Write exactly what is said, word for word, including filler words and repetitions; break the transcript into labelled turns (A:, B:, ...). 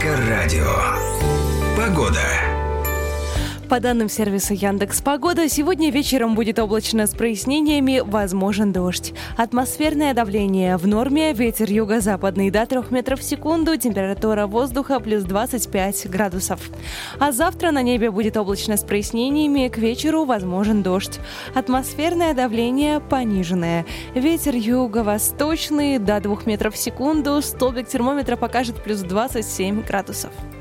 A: Эльдоррадио. Погода.
B: По данным сервиса Яндекс.Погода, сегодня вечером будет облачно с прояснениями, возможен дождь. Атмосферное давление в норме, ветер юго-западный до трёх метров в секунду, температура воздуха плюс двадцать пять градусов. А завтра на небе будет облачно с прояснениями, к вечеру возможен дождь. Атмосферное давление пониженное. Ветер юго-восточный до двух метров в секунду, столбик термометра покажет плюс двадцать семь градусов.